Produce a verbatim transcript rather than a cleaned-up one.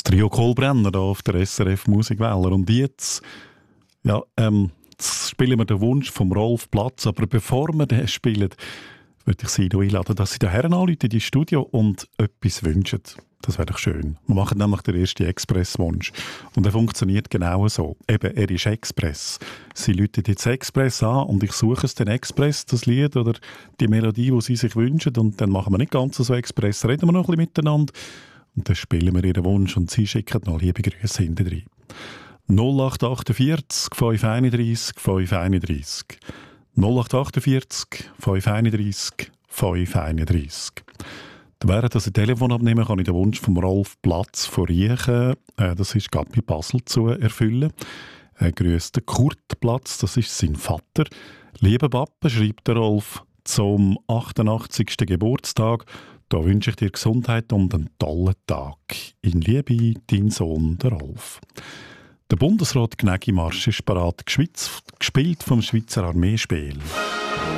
Trio Kohlbrenner hier auf der S R F Musikwelle. Und jetzt, ja, ähm, jetzt spielen wir den Wunsch vom Rolf Platz. Aber bevor wir den spielen, würde ich Sie noch einladen, dass Sie daher anrufen in die Studio und etwas wünschen. Das wäre doch schön. Wir machen nämlich den ersten Express-Wunsch. Und er funktioniert genau so. Eben, er ist Express. Sie rufen jetzt Express an und ich suche es den Express, das Lied oder die Melodie, die Sie sich wünschen. Und dann machen wir nicht ganz so Express, reden wir noch ein bisschen miteinander. Und dann spielen wir Ihren Wunsch und Sie schicken noch liebe Grüße hinten rein. null acht achtundvierzig fünf einunddreißig fünf einunddreißig null acht achtundvierzig fünf einunddreißig fünf einunddreißig. Während ich ein Telefon abnehme, kann ich den Wunsch von Rolf Platz von Riechen, äh, das ist gerade bei Basel, zu erfüllen. Er grüßt den Kurt Platz, das ist sein Vater. Lieber Papa, schreibt der Rolf, zum achtundachtzigsten Geburtstag, da wünsche ich dir Gesundheit und einen tollen Tag. In Liebe, dein Sohn, der Rolf. Der Bundesrat Gnägi Marsch ist parat, gespielt vom Schweizer Armeespiel.